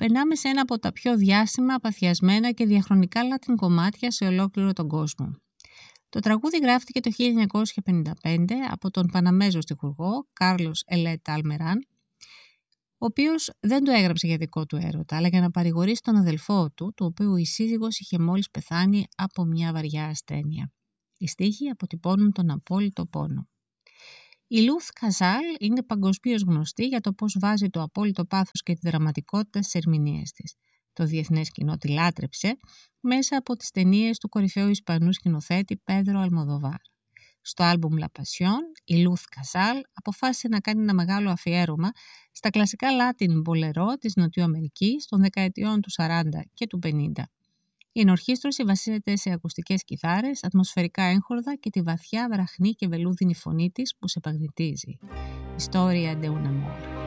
περνάμε σε ένα από τα πιο διάσημα, παθιασμένα και διαχρονικά Latin κομμάτια σε ολόκληρο τον κόσμο. Το τραγούδι γράφτηκε το 1955 από τον Παναμέζο στιχουργό Κάρλος Ελέτ Αλμεράν, ο οποίος δεν το έγραψε για δικό του έρωτα, αλλά για να παρηγορήσει τον αδελφό του, του οποίου η σύζυγος είχε μόλις πεθάνει από μια βαριά ασθένεια. Οι στίχοι αποτυπώνουν τον απόλυτο πόνο. Η Λουθ Καζάλ είναι παγκοσμίως γνωστή για το πώς βάζει το απόλυτο πάθος και τη δραματικότητα στις ερμηνείες της. Το διεθνές κοινό τη λάτρεψε μέσα από τις ταινίες του κορυφαίου Ισπανού σκηνοθέτη Πέδρο Αλμοδοβάρ. Στο άλμπουμ La Passion, η Λουθ Καζάλ αποφάσισε να κάνει ένα μεγάλο αφιέρωμα στα κλασικά Latin bolero της Νοτιοαμερικής των δεκαετιών του 40 και του 50. Η ενορχήστρωση βασίζεται σε ακουστικές κιθάρες, ατμοσφαιρικά έγχορδα και τη βαθιά βραχνή και βελούδινη φωνή της που σε παγνητίζει. Ιστορία de un amor.